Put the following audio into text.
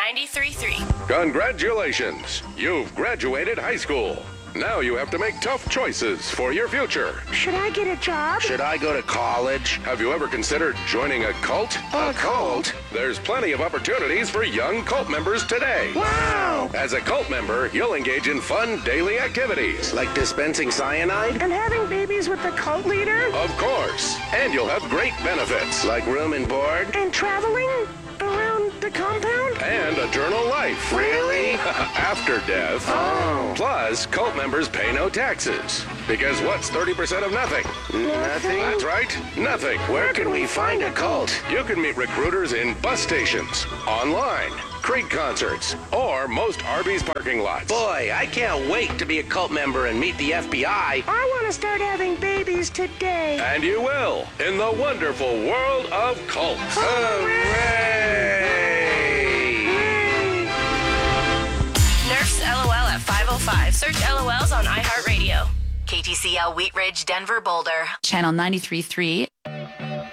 93.3. Congratulations! You've graduated high school. Now you have to make tough choices for your future. Should I get a job? Should I go to college? Have you ever considered joining a cult? A cult? There's plenty of opportunities for young cult members today. Wow! As a cult member, you'll engage in fun daily activities. Like dispensing cyanide? And having babies with the cult leader? Of course. And you'll have great benefits. Like room and board? And traveling around the compound? And eternal life. Really? After death. Oh. Plus, cult members pay no taxes. Because what's 30% of nothing? Nothing? That's right, nothing. Where can we find a cult? You can meet recruiters in bus stations, online, Creek concerts, or most Arby's parking lots. Boy, I can't wait to be a cult member and meet the FBI. I want to start having babies today. And you will, in the wonderful world of cults. Hooray! Nerf's LOL at 5:05. Search LOLs on iHeartRadio. KTCL Wheat Ridge, Denver, Boulder. Channel 93.3.